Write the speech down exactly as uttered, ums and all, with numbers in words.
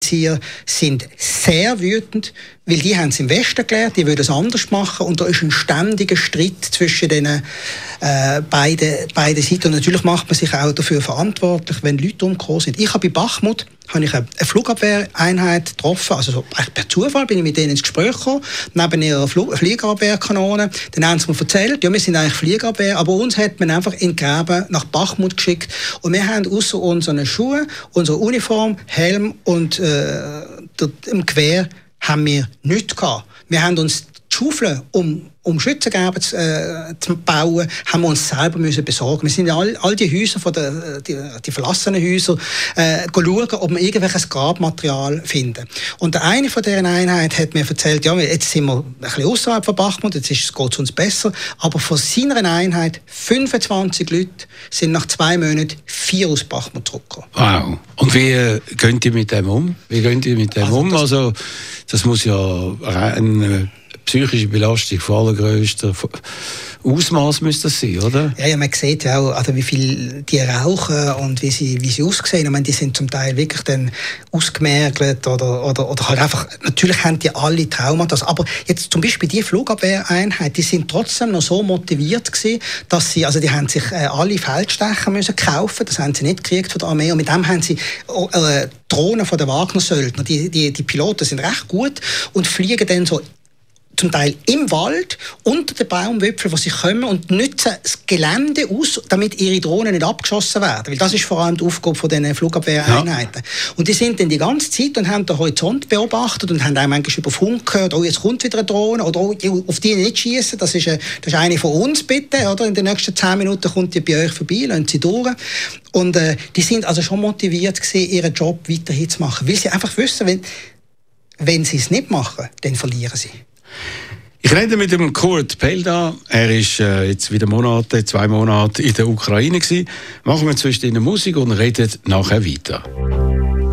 Offiziere sind sehr wütend, weil die haben es im Westen gelernt, die würden es anders machen und da ist ein ständiger Streit zwischen den äh, beiden, beiden Seiten. Und natürlich macht man sich auch dafür verantwortlich, wenn Leute umgekommen sind. Ich habe bei Bachmut habe ich eine Flugabwehreinheit getroffen, also so, per Zufall bin ich mit denen ins Gespräch gekommen, neben ihrer Fl- Fliegerabwehrkanone. Dann haben sie mir erzählt, ja, wir sind eigentlich Fliegerabwehr, aber uns hat man einfach in die Gräben nach Bachmut geschickt und wir haben außer unseren Schuhen, unserer Uniform, Helm und äh, dem Gewehr haben wir nichts gehabt. Wir haben uns die Schaufeln, um, um Schützengräben zu, äh, zu bauen, haben wir uns selber müssen besorgen. Wir sind in all, all die Häuser, von der, die, die verlassenen Häuser, äh, schauen, ob wir irgendwelches Grabmaterial finden. Und der eine von dieser Einheit hat mir erzählt, ja, jetzt sind wir ein bisschen außerhalb von Bachmut, jetzt geht es uns besser, aber von seiner Einheit, fünfundzwanzig Leute, sind nach zwei Monaten vier aus Bachmut zurückgekommen. Wow. Und wie äh, geht ihr mit dem um? Wie geht ihr mit dem also, um? Das, also, das muss ja eine psychische Belastung von allergrößter Ausmaß müsste das sein, oder? Ja, ja, man sieht ja auch, also wie viel die rauchen und wie sie, wie sie aussehen. Ich meine, die sind zum Teil wirklich dann ausgemergelt oder, oder, oder halt einfach, natürlich haben die alle Traumata. Aber jetzt zum Beispiel die Flugabwehreinheit, die sind trotzdem noch so motiviert gewesen, dass sie, also die haben sich äh, alle Feldstecher müssen kaufen, das haben sie nicht gekriegt von der Armee und mit dem haben sie äh, Drohnen von den Wagner-Söldner. Die, die, die Piloten sind recht gut und fliegen dann so zum Teil im Wald, unter den Baumwipfeln, wo sie kommen und nutzen das Gelände aus, damit ihre Drohnen nicht abgeschossen werden. Weil das ist vor allem die Aufgabe von diesen Flugabwehreinheiten. Ja. Und die sind dann die ganze Zeit und haben den Horizont beobachtet und haben auch manchmal über Funk gehört, oh, jetzt kommt wieder eine Drohne, oder oh, auf die nicht schießen, das ist, eine, das ist eine von uns, bitte, oder? In den nächsten zehn Minuten kommt die bei euch vorbei, lassen sie durch. Und äh, die sind also schon motiviert gewesen, ihren Job weiterhin zu machen, weil sie einfach wissen, wenn, wenn sie es nicht machen, dann verlieren sie. Ich rede mit dem Kurt Pelda. Er ist äh, jetzt wieder Monate, zwei Monate in der Ukraine gewesen. Machen wir zwischen Musik und reden nachher weiter.